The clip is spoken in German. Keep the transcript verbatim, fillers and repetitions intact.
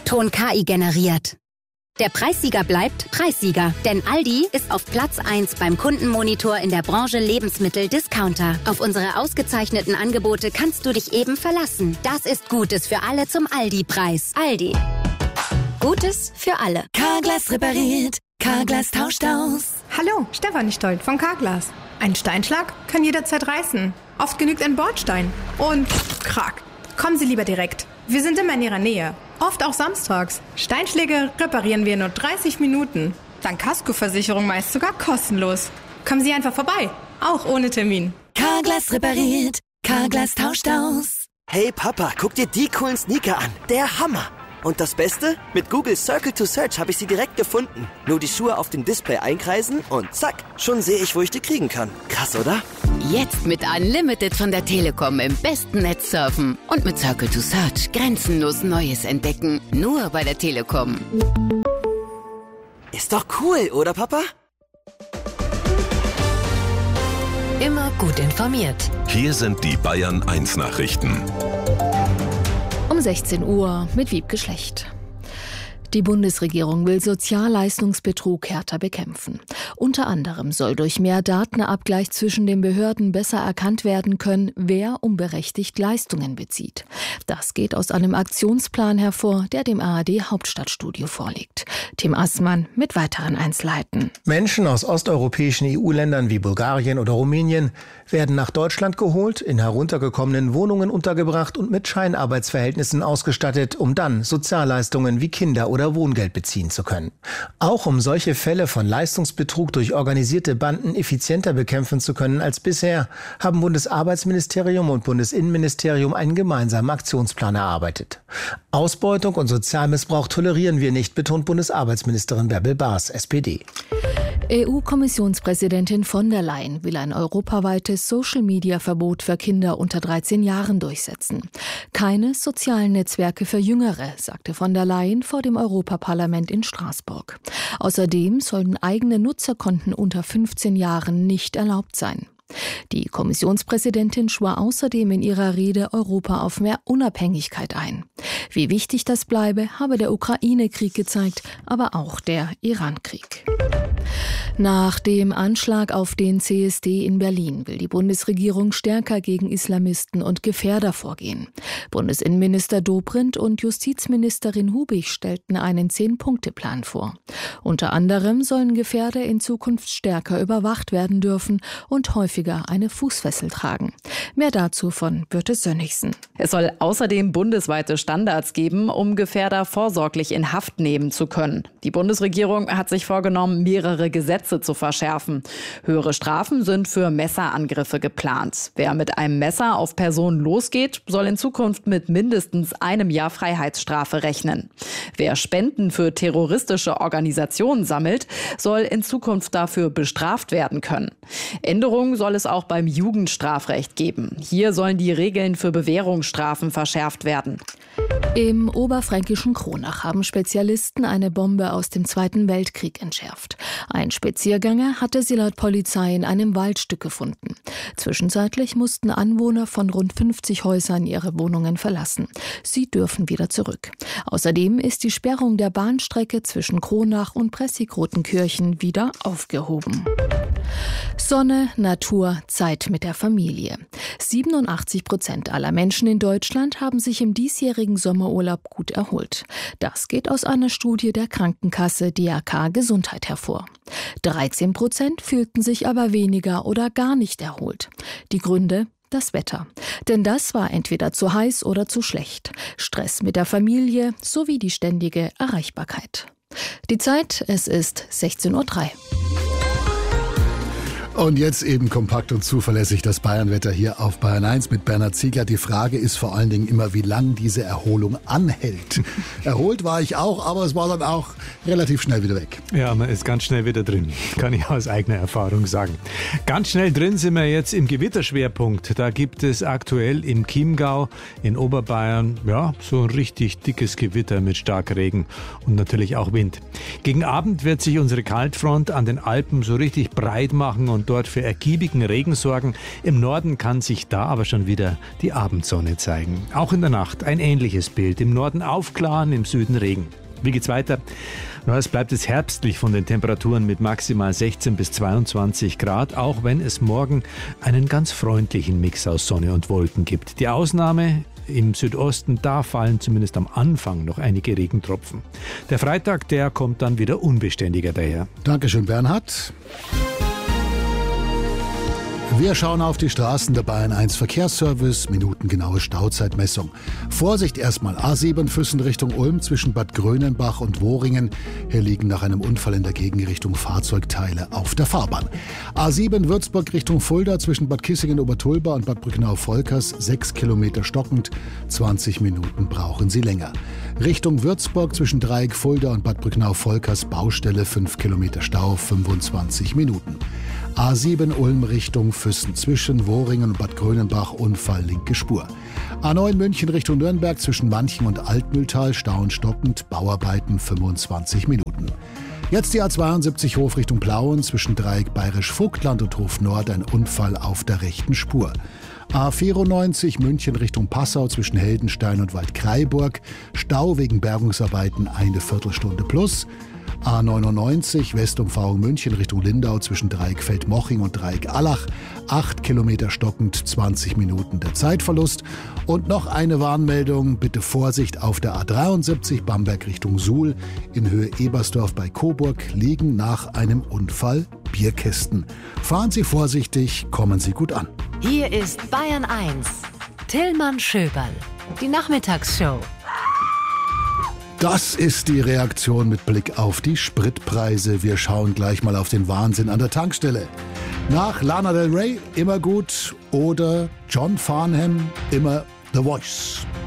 Ton K I generiert. Der Preissieger bleibt Preissieger, denn Aldi ist auf Platz eins beim Kundenmonitor in der Branche Lebensmittel-Discounter. Auf unsere ausgezeichneten Angebote kannst du dich eben verlassen. Das ist Gutes für alle zum Aldi-Preis. Aldi. Gutes für alle. Carglass repariert. Carglass tauscht aus. Hallo, Stefanie Stolt von Carglass. Ein Steinschlag kann jederzeit reißen. Oft genügt ein Bordstein. Und krack. Kommen Sie lieber direkt. Wir sind immer in Ihrer Nähe. Oft auch samstags. Steinschläge reparieren wir in nur dreißig Minuten. Dank Kaskoversicherung meist sogar kostenlos. Kommen Sie einfach vorbei. Auch ohne Termin. Carglass repariert. Carglass tauscht aus. Hey Papa, guck dir die coolen Sneaker an. Der Hammer. Und das Beste? Mit Google Circle to Search habe ich sie direkt gefunden. Nur die Schuhe auf dem Display einkreisen und zack, schon sehe ich, wo ich die kriegen kann. Krass, oder? Jetzt mit Unlimited von der Telekom im besten Netz surfen. Und mit Circle to Search grenzenlos Neues entdecken. Nur bei der Telekom. Ist doch cool, oder Papa? Immer gut informiert. Hier sind die Bayern eins Nachrichten. Um sechzehn Uhr mit Wiebke Schlecht. Die Bundesregierung will Sozialleistungsbetrug härter bekämpfen. Unter anderem soll durch mehr Datenabgleich zwischen den Behörden besser erkannt werden können, wer unberechtigt Leistungen bezieht. Das geht aus einem Aktionsplan hervor, der dem A R D-Hauptstadtstudio vorliegt. Tim Assmann mit weiteren Einzelheiten. Menschen aus osteuropäischen E U-Ländern wie Bulgarien oder Rumänien werden nach Deutschland geholt, in heruntergekommenen Wohnungen untergebracht und mit Scheinarbeitsverhältnissen ausgestattet, um dann Sozialleistungen wie Kinder- oder Wohngeld beziehen zu können. Auch um solche Fälle von Leistungsbetrug durch organisierte Banden effizienter bekämpfen zu können als bisher, haben Bundesarbeitsministerium und Bundesinnenministerium einen gemeinsamen Aktionsplan erarbeitet. Ausbeutung und Sozialmissbrauch tolerieren wir nicht, betont Bundesarbeitsministerin Bärbel Baas, S P D. E U-Kommissionspräsidentin von der Leyen will ein europaweites Social-Media-Verbot für Kinder unter dreizehn Jahren durchsetzen. Keine sozialen Netzwerke für Jüngere, sagte von der Leyen vor dem Europaparlament in Straßburg. Außerdem sollen eigene Nutzerkonten unter fünfzehn Jahren nicht erlaubt sein. Die Kommissionspräsidentin schwor außerdem in ihrer Rede Europa auf mehr Unabhängigkeit ein. Wie wichtig das bleibe, habe der Ukraine-Krieg gezeigt, aber auch der Iran-Krieg. Nach dem Anschlag auf den C S D in Berlin will die Bundesregierung stärker gegen Islamisten und Gefährder vorgehen. Bundesinnenminister Dobrindt und Justizministerin Hubig stellten einen Zehn-Punkte-Plan vor. Unter anderem sollen Gefährder in Zukunft stärker überwacht werden dürfen und häufiger eine Fußfessel tragen. Mehr dazu von Birte Sönnigsen. Es soll außerdem bundesweite Standards geben, um Gefährder vorsorglich in Haft nehmen zu können. Die Bundesregierung hat sich vorgenommen, mehrere Gesetze zu verschärfen. Höhere Strafen sind für Messerangriffe geplant. Wer mit einem Messer auf Personen losgeht, soll in Zukunft mit mindestens einem Jahr Freiheitsstrafe rechnen. Wer Spenden für terroristische Organisationen sammelt, soll in Zukunft dafür bestraft werden können. Änderungen soll es auch beim Jugendstrafrecht geben. Hier sollen die Regeln für Bewährungsstrafen verschärft werden. Im oberfränkischen Kronach haben Spezialisten eine Bombe aus dem Zweiten Weltkrieg entschärft. Ein Spaziergänger hatte sie laut Polizei in einem Waldstück gefunden. Zwischenzeitlich mussten Anwohner von rund fünfzig Häusern ihre Wohnungen verlassen. Sie dürfen wieder zurück. Außerdem ist die Sperrung der Bahnstrecke zwischen Kronach und Pressigrotenkirchen wieder aufgehoben. Sonne, Natur, Zeit mit der Familie. siebenundachtzig Prozent aller Menschen in Deutschland haben sich im diesjährigen Sommerurlaub gut erholt. Das geht aus einer Studie der Krankenkasse D R K Gesundheit hervor. dreizehn Prozent fühlten sich aber weniger oder gar nicht erholt. Die Gründe? Das Wetter. Denn das war entweder zu heiß oder zu schlecht. Stress mit der Familie sowie die ständige Erreichbarkeit. Die Zeit, es ist sechzehn Uhr drei. Und jetzt eben kompakt und zuverlässig das Bayernwetter hier auf Bayern eins mit Bernhard Ziegler. Die Frage ist vor allen Dingen immer, wie lang diese Erholung anhält. Erholt war ich auch, aber es war dann auch relativ schnell wieder weg. Ja, man ist ganz schnell wieder drin, kann ich aus eigener Erfahrung sagen. Ganz schnell drin sind wir jetzt im Gewitterschwerpunkt. Da gibt es aktuell im Chiemgau in Oberbayern ja so ein richtig dickes Gewitter mit Starkregen und natürlich auch Wind. Gegen Abend wird sich unsere Kaltfront an den Alpen so richtig breit machen und dort für ergiebigen Regen sorgen. Im Norden kann sich da aber schon wieder die Abendsonne zeigen. Auch in der Nacht ein ähnliches Bild. Im Norden aufklaren, im Süden Regen. Wie geht's weiter? Na, es bleibt jetzt herbstlich von den Temperaturen mit maximal sechzehn bis zweiundzwanzig Grad, auch wenn es morgen einen ganz freundlichen Mix aus Sonne und Wolken gibt. Die Ausnahme im Südosten, da fallen zumindest am Anfang noch einige Regentropfen. Der Freitag, der kommt dann wieder unbeständiger daher. Dankeschön, Bernhard. Wir schauen auf die Straßen der Bayern eins Verkehrsservice, minutengenaue Stauzeitmessung. Vorsicht erstmal, A sieben Füssen Richtung Ulm zwischen Bad Grönenbach und Wohringen. Hier liegen nach einem Unfall in der Gegenrichtung Fahrzeugteile auf der Fahrbahn. A sieben Würzburg Richtung Fulda zwischen Bad Kissingen-Obertulba und Bad Brückenau-Volkers, sechs Kilometer stockend, zwanzig Minuten brauchen Sie länger. Richtung Würzburg zwischen Dreieck Fulda und Bad Brückenau-Volkers, Baustelle, fünf Kilometer Stau, fünfundzwanzig Minuten. A sieben Ulm Richtung Füssen zwischen Wohringen und Bad Grönenbach, Unfall linke Spur. A neun München Richtung Nürnberg zwischen Manchen und Altmühltal, Stau und stockend, Bauarbeiten fünfundzwanzig Minuten. Jetzt die A zweiundsiebzig Hof Richtung Plauen zwischen Dreieck Bayerisch-Vogtland und Hof Nord, ein Unfall auf der rechten Spur. A vierundneunzig München Richtung Passau zwischen Heldenstein und Waldkraiburg, Stau wegen Bergungsarbeiten eine Viertelstunde plus. A neunundneunzig Westumfahrung München Richtung Lindau zwischen Dreieck Feldmoching und Dreieck Allach, acht Kilometer stockend, zwanzig Minuten der Zeitverlust. Und noch eine Warnmeldung, bitte Vorsicht auf der A dreiundsiebzig Bamberg Richtung Suhl, in Höhe Ebersdorf bei Coburg liegen nach einem Unfall Bierkästen. Fahren Sie vorsichtig, kommen Sie gut an. Hier ist Bayern eins. Tillmann Schöberl, die Nachmittagsshow. Das ist die Reaktion mit Blick auf die Spritpreise. Wir schauen gleich mal auf den Wahnsinn an der Tankstelle. Nach Lana Del Rey immer gut oder John Farnham immer The Voice.